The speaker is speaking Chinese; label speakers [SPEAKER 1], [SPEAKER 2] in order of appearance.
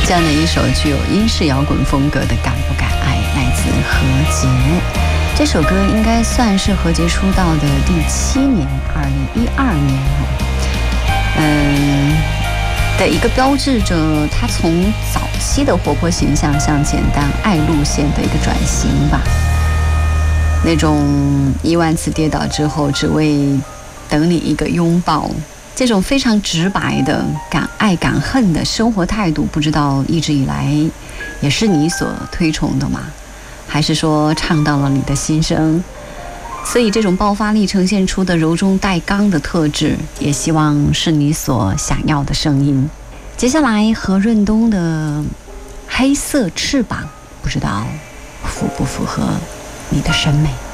[SPEAKER 1] 这样的一首具有英式摇滚风格的《敢不敢爱》，来自何洁。这首歌应该算是何洁出道的第7年，2012年的一个标志着她从早期的活泼形象向简单爱路线的一个转型吧。那种1万次跌倒之后只为等你一个拥抱，这种非常直白的敢爱敢恨的生活态度，不知道一直以来也是你所推崇的吗？还是说唱到了你的心声？所以这种爆发力呈现出的柔中带刚的特质，也希望是你所想要的声音。接下来何润东的黑色翅膀，不知道符不符合你的审美。